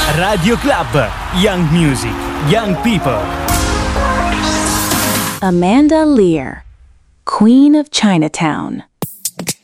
Radio Club, Young Music, Young People. Amanda Lear, Queen of Chinatown.